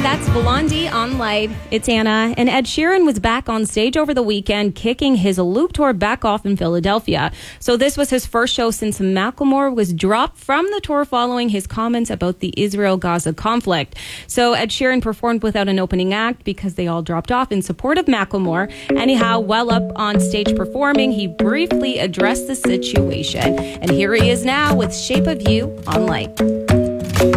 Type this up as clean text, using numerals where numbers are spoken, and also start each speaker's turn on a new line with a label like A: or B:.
A: That's Blondie on Light. It's Anna. And Ed Sheeran was back on stage over the weekend, kicking his Loop tour back off in Philadelphia. So this was his first show since Macklemore was dropped from the tour following his comments about the Israel-Gaza conflict. So Ed Sheeran performed without an opening act because they all dropped off in support of Macklemore. Anyhow, while up on stage performing, he briefly addressed the situation. And here he is now with Shape of You on Light.